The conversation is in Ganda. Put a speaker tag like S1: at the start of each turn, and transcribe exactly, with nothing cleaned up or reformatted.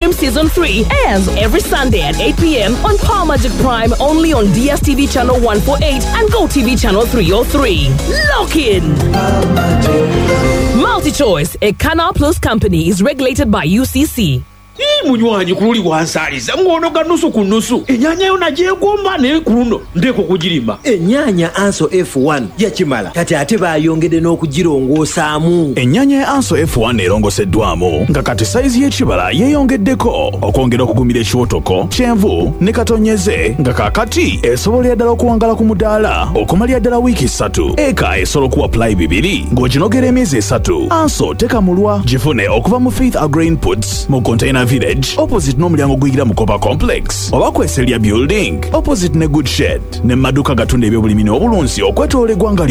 S1: Season three airs every Sunday at eight p.m. on Power Magic Prime, only on D S T V Channel one forty-eight and GoTV Channel three oh three. Lock in! MultiChoice, a Canal Plus company, is regulated by U C C.
S2: Hii munywanyi kuli wansaliza ngono ganusu kunusu enyanya yona jegomba ne kuno ndeko kujirima
S3: enyanya Anso F one yakimala kati ate bayongede n'okugirongosaamu.
S4: Enyanya ya Anso F one erongoseddwamu nga kati saizi y'ekibala yeeyongeddeko okwongera okugumira ekiwotoko kyenvu ne katonyeze nga kakati esobolera ddala okuwangala ku mudaala okumalira ddala wiiki ssatu. Eka esobola okuwapply bibiri ng'oginogera emyezi esatu. Anso tekamulwa gifune okuva mu Faith Agro Inputs mu Container Village opposite n'omulyango guyingira mu Kopa Complex oba kweselya building opposite ne Good Shed ne maduka gatunda ebyobulimi n'obulunzi okwetoola eggwanga